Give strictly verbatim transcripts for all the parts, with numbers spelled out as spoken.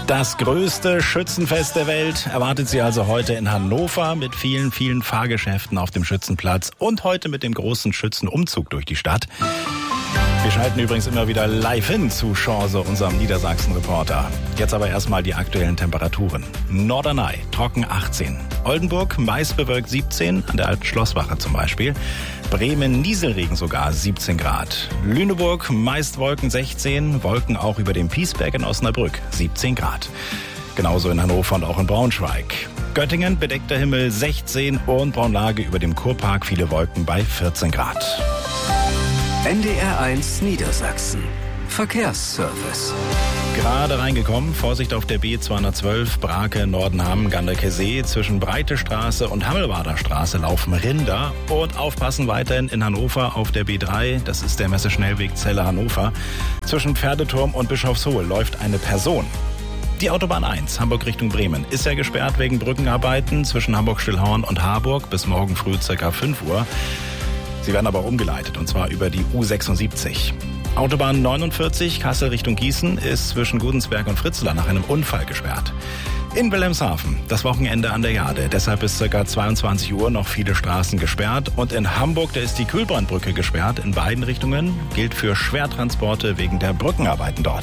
Das größte Schützenfest der Welt erwartet Sie also heute in Hannover mit vielen, vielen Fahrgeschäften auf dem Schützenplatz und heute mit dem großen Schützenumzug durch die Stadt. Wir schalten übrigens immer wieder live hin zu Chance, unserem Niedersachsen-Reporter. Jetzt aber erstmal die aktuellen Temperaturen. Norderney, trocken achtzehn. Oldenburg, meist bewölkt siebzehn, an der alten Schlosswache zum Beispiel. Bremen, Nieselregen sogar siebzehn Grad. Lüneburg, meist Wolken sechzehn, Wolken auch über dem Piesberg in Osnabrück, siebzehn Grad. Genauso in Hannover und auch in Braunschweig. Göttingen, bedeckter Himmel sechzehn und Braunlage über dem Kurpark viele Wolken bei vierzehn Grad. N D R eins Niedersachsen. Verkehrsservice. Gerade reingekommen, Vorsicht auf der B zweihundertzwölf, Brake, Nordenham, Ganderkesee. Zwischen Breite Straße und Hammelwader Straße laufen Rinder. Und aufpassen weiterhin in Hannover auf der B drei, das ist der Messeschnellweg Celle-Hannover. Zwischen Pferdeturm und Bischofshohe läuft eine Person. Die Autobahn eins, Hamburg Richtung Bremen, ist ja gesperrt wegen Brückenarbeiten zwischen Hamburg-Stillhorn und Harburg bis morgen früh ca. fünf Uhr. Sie werden aber umgeleitet, und zwar über die U sechsundsiebzig. Autobahn neunundvierzig, Kassel Richtung Gießen, ist zwischen Gudensberg und Fritzlar nach einem Unfall gesperrt. In Wilhelmshaven, das Wochenende an der Jade, deshalb bis ca. zweiundzwanzig Uhr noch viele Straßen gesperrt. Und in Hamburg, da ist die Kühlbrandbrücke gesperrt in beiden Richtungen, gilt für Schwertransporte wegen der Brückenarbeiten dort.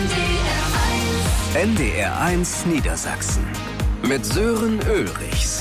N D R eins Niedersachsen mit Sören Ulrichs.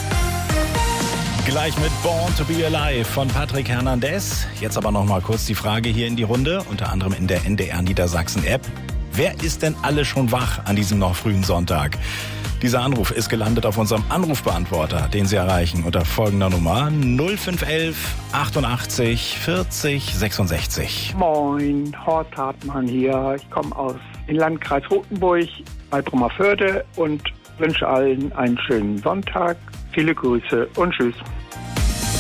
Gleich mit Born to be Alive von Patrick Hernandez. Jetzt aber noch mal kurz die Frage hier in die Runde, unter anderem in der N D R Niedersachsen App. Wer ist denn alle schon wach an diesem noch frühen Sonntag? Dieser Anruf ist gelandet auf unserem Anrufbeantworter, den Sie erreichen unter folgender Nummer null fünf eins eins achtundachtzig vierzig sechsundsechzig. Moin, Horst Hartmann hier. Ich komme aus dem Landkreis Rothenburg bei Brummerförde und wünsche allen einen schönen Sonntag. Viele Grüße und tschüss.